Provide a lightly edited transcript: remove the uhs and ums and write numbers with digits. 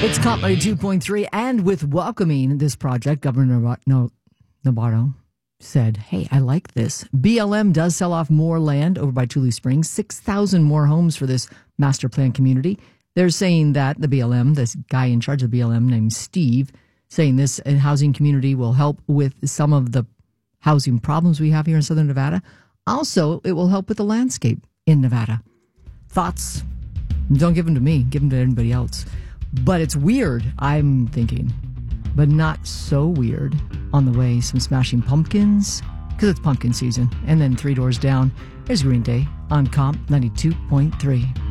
It's Comp 92.3, and with welcoming this project, Governor Navarro said, hey, I like this. BLM does sell off more land over by Tule Springs, 6,000 more homes for this master plan community. They're saying that the BLM, this guy in charge of the BLM named Steve, saying this housing community will help with some of the housing problems we have here in Southern Nevada. Also, it will help with the landscape in Nevada. Thoughts? Don't give them to me. Give them to anybody else. But it's weird, I'm thinking, but not so weird on the way. Some Smashing Pumpkins, because it's pumpkin season. And then 3 doors down, there's Green Day on Comp 92.3.